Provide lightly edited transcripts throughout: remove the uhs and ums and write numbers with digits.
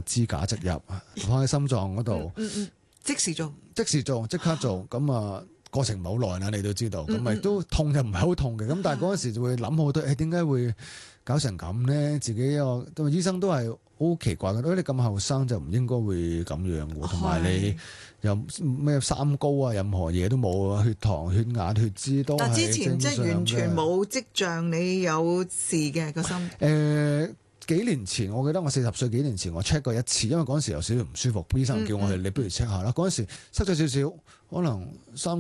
支架植入，放喺心臟嗰度， 即時做， 即刻做，咁啊過程唔係好耐啦，你都知道，咁咪都痛就唔係好痛嘅，咁但係嗰陣時就會諗好多，點解會搞成咁咧？自己個醫生都係好奇怪嘅，你咁後生就唔應該會咁樣嘅，同埋你又咩三高啊，任何嘢都冇啊，血糖、血壓、血脂都係正常嘅。 但之前即係完全冇跡象，你有事嘅個心。 幾年前，我記得我40歲幾年前，我 check 過一次，因為嗰陣時有少少唔舒服，醫生叫我去，你不如 check 下啦。嗰陣時塞咗少少，可能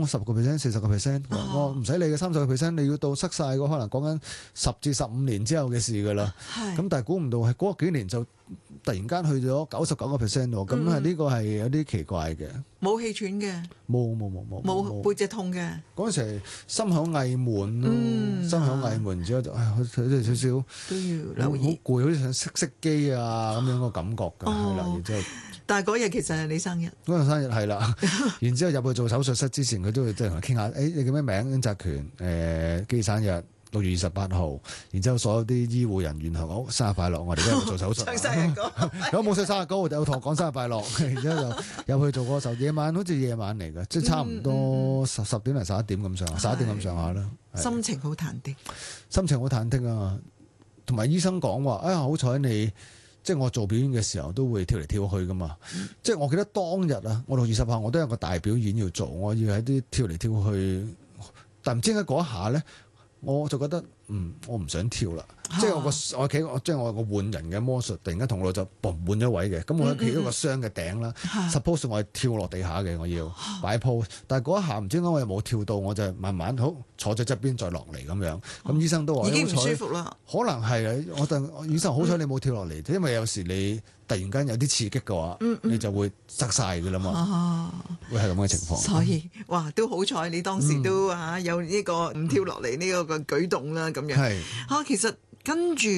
30%、40%，我唔使理嘅30%，你要到塞晒個，可能講緊10至15年之後嘅事㗎啦。咁但係估唔到係嗰幾年就突然間去咗99%喎，咁係呢個係有啲奇怪嘅。 冇氣喘嘅， 冇背脊痛嘅。 嗰陣時心口翳悶咯，心口翳悶，然之後就好似少少都要留意， 好攰，好似想熄機啊咁樣個感覺㗎，係啦。然之後， 但係嗰日其實係你生日， 嗰日生日係啦。然之後入去做手術室之前，佢都會即係同我傾下，你叫咩名？殷澤權，幾時生日？6月28號，然之後所有啲醫護人員同我生日快樂，我哋都做手術。 唱生日歌， 有冇唱生日歌？有同我講生日快樂，然之後就入去做嗰個手術。夜晚好似夜晚嚟嘅，即係差唔多10點嚟11點咁上下，11點咁上下啦。 心情好忐忑， 心情好忐忑啊！同埋醫生講話，好彩你即係我做表演嘅時候都會跳嚟跳去噶嘛。即係我記得當日啊，我6月10號我都有個大表演要做，我要喺啲跳嚟跳去，但唔知點解嗰一下咧。我就覺得我唔想跳啦，即係我企即係我個換人嘅魔術，突然間同我就嘣換咗位嘅，咁我企咗個箱嘅頂啦。Suppose 我係跳落地下嘅，我要擺 pose，但係嗰一下唔知點解我又冇跳到，我就慢慢好坐咗側邊再落嚟咁樣。咁醫生都話已經唔舒服啦， 可能係啊。我等醫生好彩你冇跳落嚟，因為有時你突然間有啲刺激嘅話，你就會塞晒㗎啦嘛，會係咁嘅情況。 所以哇，都好彩你當時都有呢個唔跳落嚟呢個舉動啦，咁樣其實跟住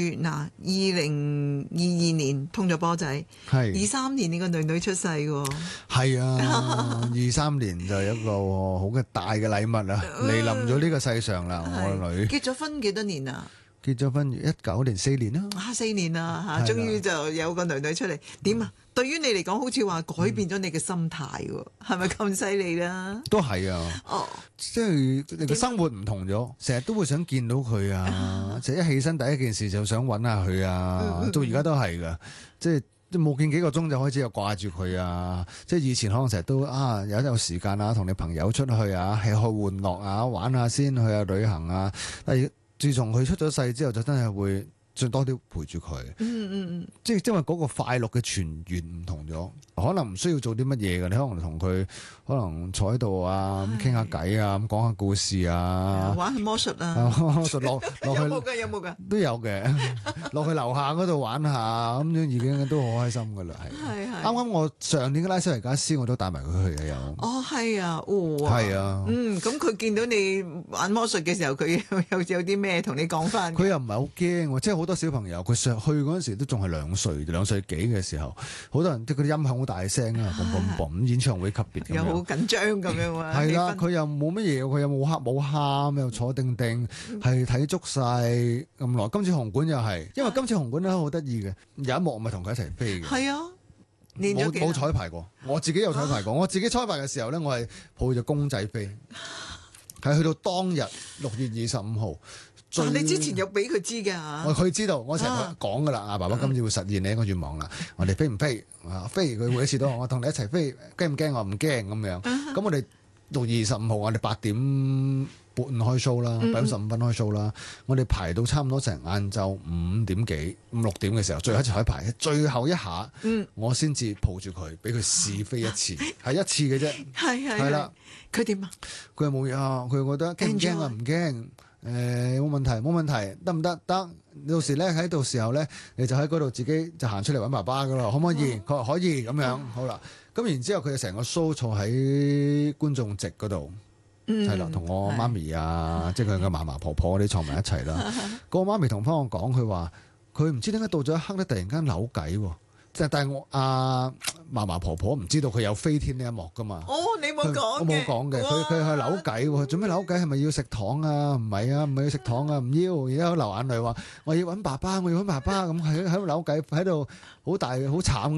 2022年通咗波仔，23年你個女出世喎， 係啊，23年就有一個好嘅大嘅禮物啦，嚟臨咗呢個世上啦，我個女結咗婚幾多年啊？ 結咗婚19年4年啦 ，4年啦終於就有個女出嚟，點啊？對於你嚟講，好似話改變咗你嘅心態喎，係咪咁犀利啦？ 都係啊，即係你嘅生活唔同咗，成日都會想見到佢啊，就一起身第一件事就想揾下佢啊，到而家都係噶，即係冇見幾個鐘就開始又掛住佢啊，即係以前可能成日都有時間啊，同你朋友出去啊，吃喝玩樂啊，玩下先，去下旅行啊，但係自從佢出咗世之後，就真係會再多啲陪住佢，即係因為嗰個快樂嘅泉源唔同咗，可能唔需要做啲乜嘢嘅，你可能同佢可能坐喺度啊，咁傾下偈啊，咁講下故事啊， 玩下魔術啊， 魔術落去有冇㗎？ 都有嘅，落去樓下嗰度玩下，咁樣已經都好開心噶啦，係。啱啱我上年嘅拉斯維加斯我都帶埋佢去嘅有。 係啊， 係啊， 咁佢見到你玩魔術嘅時候，佢有啲咩同你講翻？ 佢又唔係好驚，即係好多小朋友，佢上去嗰陣時都仲係2歲幾嘅時候，好多人即係嗰啲音響好大聲啊，嘣嘣嘣，演唱會級別咁樣， 又好緊張咁樣喎。 係啦，佢又冇乜嘢，佢又冇喊，又坐定定，係睇足晒咁耐。今次紅館又係，因為今次紅館咧好得意嘅，有一幕我咪同佢一齊飛嘅。 係啊， 冇彩排過，我自己有彩排過。我自己彩排嘅時候咧，我係抱住公仔飛，係去到當日6月25號。 你之前有俾佢知㗎？ 佢知道，我成日講㗎啦。爸爸今次會實現你一個願望啦。我哋飛唔飛？飛，佢每一次都我同你一齊飛，驚唔驚？我唔驚咁樣。咁我哋6月25號，我哋8點半開 show 啦，8點15分開 show 啦。我哋排到差唔多成晏晝5點幾、5、6點嘅時候，最後一次彩排，最後一下，我先至抱住佢，俾佢試飛一次，係一次嘅啫。係啦。 佢點啊？ 佢又冇嘢啊！佢覺得驚唔驚啊？唔驚。冇問題，得唔得？得，到時咧喺到時候咧，你就喺嗰度自己就行出嚟揾爸爸噶啦，可唔可以？佢話可以咁樣，好啦。咁然之後佢就成個 show 坐喺觀眾席嗰度，係啦，同我媽咪啊，即係佢嘅嫲嫲婆婆嗰啲坐埋一齊啦。個媽咪同翻我講，佢話佢唔知點解到咗一刻咧，突然間扭計喎。但係我嫲嫲婆婆唔知道佢有飛天呢一幕噶嘛？ 你冇講嘅， 我冇講嘅。佢係扭計喎，做咩扭計？係咪要食糖啊？唔係啊，唔係要食糖啊，唔要。而家流眼淚話：我要揾爸爸，我要揾爸爸。咁喺度扭計，喺度好大好慘咁